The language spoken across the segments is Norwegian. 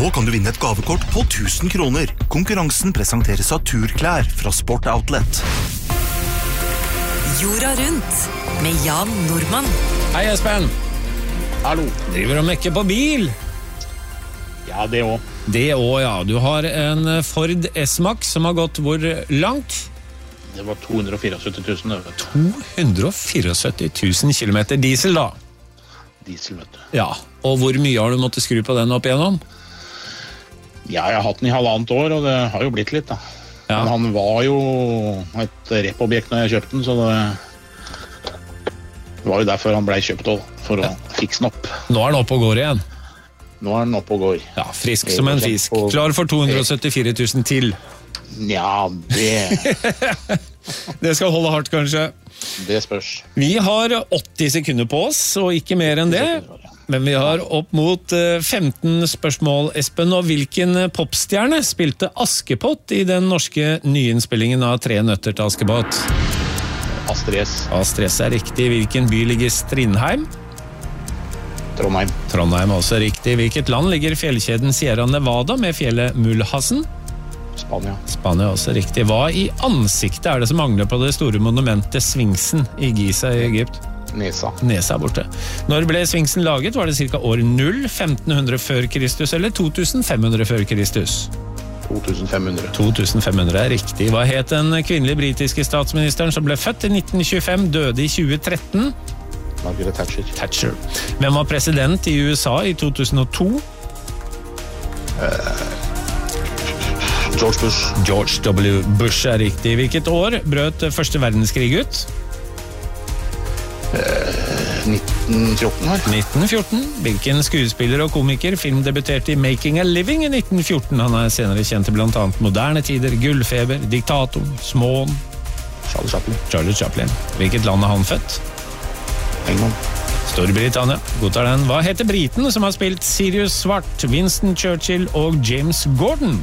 Nå kan du vinne et gavekort på 1000 kroner. Konkurransen presenteres av Turklær fra Sport Outlet. Jorda rundt med Jan Nordmann. Hei Espen. Hallo. Driver og mekker på bil? Ja, det også. Det også, ja. Du har en Ford S-Max som har gått hvor langt? Det var 274 000. 274 000 kilometer diesel da. Diesel, vet du. Ja, og hvor mye har du måttet skru på den opp igjennom? Ja, jeg har hatt den i 1,5 år, og det har jo blitt litt da. Ja. Men han var jo et rep-objekt når jeg kjøpte den, så det var jo derfor han ble kjøpt også, for å fikse den opp. Nå er den oppe og går igjen. Nå er den oppe og går. Ja, frisk som en fisk. Klar for 274 000 til. Ja, Det skal holde hardt, kanskje. det spørs. Vi har 80 sekunder på oss, og ikke mer enn det. Men vi har opp mot 15 spørsmål, Espen. Og hvilken popstjerne spilte Askepott i den norske nyinnspillingen av 3 nøtter til Askepott? Astrid S. Astrid S er riktig. Hvilken by ligger Strindheim? Trondheim. Trondheim er også riktig. Hvilket land ligger fjellkjeden Sierra Nevada med fjellet Mulhassen? Spania. Spania er også riktig. Hva i ansiktet er det som mangler på det store monumentet Sfinksen i Giza i Egypt? Nesa. Nesa er borte. Når ble Sfinksen laget? Var det cirka år 0, 1500 før Kristus eller 2500 før Kristus? 2500. 2500 er riktig. Hva het den kvinnelige britiske statsministeren som ble født i 1925, døde i 2013? Margaret Thatcher. Thatcher. Hvem var president i USA i 2002? George Bush. George W. Bush er riktig. Hvilket år brøt første verdenskrig ut? 1914 her. 1914. Hvilken skuespiller og komiker filmdebuterte i Making a Living i 1914? Han er senere kjent til blant annet Moderne Tider, Gullfeber, Diktatoren, Småen. Charlie Chaplin. Charlie Chaplin. Hvilket land er han født? England. Storbritannia. Godtar den. Hva heter briten som har spilt Sirius Svart, Winston Churchill og James Gordon?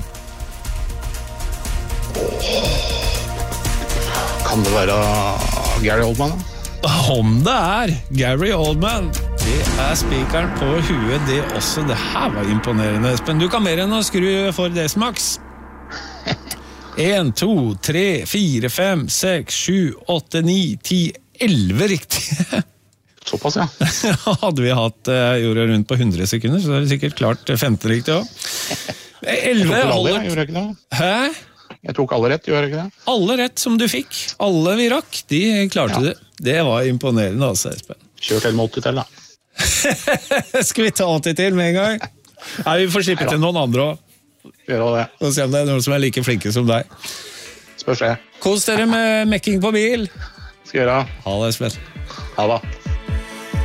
Kan det være Gary Oldman da? Om det er Gary Oldman. Det er spikeren på huet, det også. Det her var imponerende, Espen. Du kan mer enn å skru for S-Max. 1, 2, 3, 4, 5, 6, 7, 8, 9, 10, 11 riktig. Såpass, ja. Hadde vi hatt jorda rundt på 100 sekunder, så er det sikkert klart 15 riktig også. 11 gjorde jeg ikke det? Hæ? Jeg tok alle rett, gjør jeg ikke det? Alle rett som du fikk. Alle vi rakk, de klarte det. Det var imponerende altså, Espen. Kjør til med 80 til da. Skal vi ta 80 til med en gang? Nei, vi får slippe til noen andre også. Gjør det. Og se om det er noen som er like flinke som deg. Spørs det. Kos dere med mekking på bil. Skal gjøre. Ha det, Espen. Ha det.